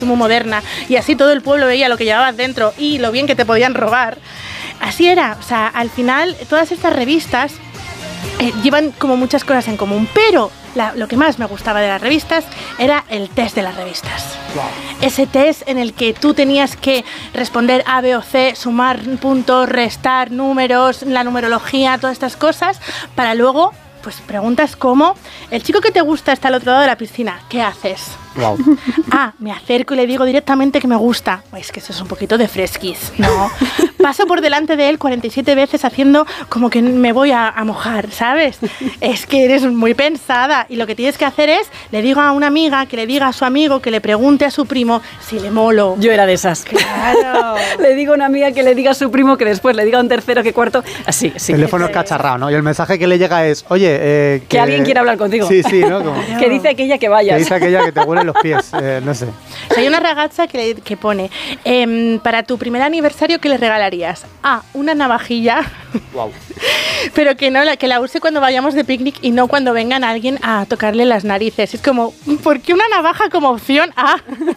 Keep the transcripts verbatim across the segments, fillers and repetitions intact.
muy moderna, y así todo el pueblo veía lo que llevabas dentro y lo bien que te podían robar. Así era, o sea, al final todas estas revistas eh, llevan como muchas cosas en común, pero la, lo que más me gustaba de las revistas era el test de las revistas. Wow. Ese test en el que tú tenías que responder A, B o C, sumar puntos, restar números, la numerología, todas estas cosas, para luego, pues preguntas como, el chico que te gusta está al otro lado de la piscina, ¿qué haces? Wow. Ah, me acerco y le digo directamente que me gusta. Es que eso es un poquito de fresquis, ¿no? Paso por delante de él cuarenta y siete veces haciendo como que me voy a, a mojar, ¿sabes? Es que eres muy pensada y lo que tienes que hacer es, le digo a una amiga que le diga a su amigo que le pregunte a su primo si le molo. Yo era de esas. Claro. Le digo a una amiga que le diga a su primo que después le diga a un tercero que cuarto. Así, sí. El teléfono es cacharrado, ¿no? Y el mensaje que le llega es, oye... Eh, que, que alguien quiere hablar contigo. Sí, sí, ¿no? Como, que dice aquella que vayas. Que dice aquella que te huele los pies, eh, no sé. O sea, hay una ragazza que, que pone, eh, para tu primer aniversario, ¿qué le regalarías? A, una navajilla, wow. pero que, no, que la use cuando vayamos de picnic y no cuando vengan alguien a tocarle las narices. Es como, ¿por qué una navaja como opción A?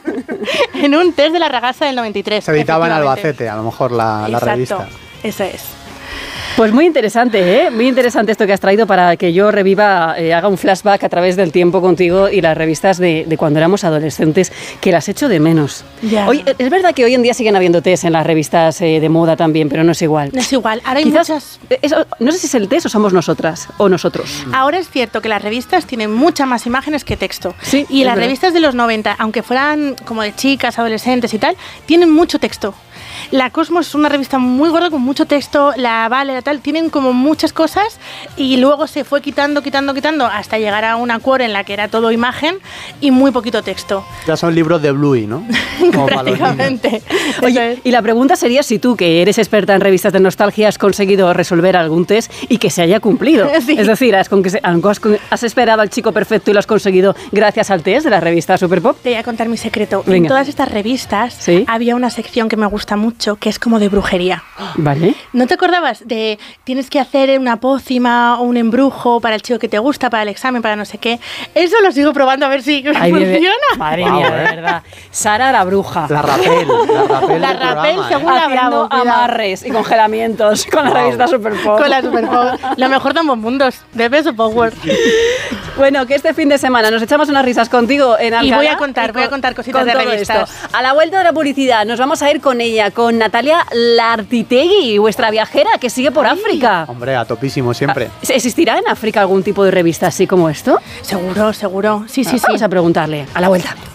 En un test de la ragazza del noventa y tres. Se editaba en Albacete, a lo mejor, la, la revista. Eso es. Pues muy interesante, ¿eh? Muy interesante esto que has traído para que yo reviva, eh, haga un flashback a través del tiempo contigo y las revistas de, de cuando éramos adolescentes, que las echo de menos. Ya. Hoy, es verdad que hoy en día siguen habiendo test en las revistas eh, de moda también, pero no es igual. No es igual. Ahora hay Quizás, muchas... eso, no sé si es el test o somos nosotras o nosotros. Ahora es cierto que las revistas tienen muchas más imágenes que texto. Sí, y las verdad. revistas de los noventa, aunque fueran como de chicas, adolescentes y tal, tienen mucho texto. La Cosmos es una revista muy gorda con mucho texto, la Vale, la tal, tienen como muchas cosas y luego se fue quitando, quitando, quitando hasta llegar a una core en la que era todo imagen y muy poquito texto. Ya son libros de Bluey, ¿no? Como prácticamente. Oye, y la pregunta sería si tú, que eres experta en revistas de nostalgia, has conseguido resolver algún test y que se haya cumplido. Sí. Es decir, has, con que se, has, has esperado al chico perfecto y lo has conseguido gracias al test de la revista Superpop. Te voy a contar mi secreto. Venga. En todas estas revistas ¿Sí? había una sección que me gusta mucho, que es como de brujería. Vale. ¿No te acordabas de tienes que hacer una pócima o un embrujo para el chico que te gusta, para el examen, para no sé qué? Eso lo sigo probando a ver si Ahí funciona. Bebe. Madre Wow, mía, eh. de verdad. Sara la bruja. La Rapel, la Rapel La del Rapel, programa, según ¿eh? la Haciendo Bravo, cuidado. amarres y congelamientos con la Wow. revista Superpop. Con la Superpop. Lo mejor de ambos mundos, de Beso Power. Bueno, que este fin de semana nos echamos unas risas contigo en Alcalá. Y voy a contar, voy a con- contar cositas con de todo revistas. esto. A la vuelta de la publicidad nos vamos a ir con ella, con Natalia Lartitegui, vuestra viajera que sigue por África. Hombre, a topísimo siempre. ¿Existirá en África algún tipo de revista así como esto? Seguro, seguro. Sí, sí, sí. Vamos a preguntarle a la vuelta.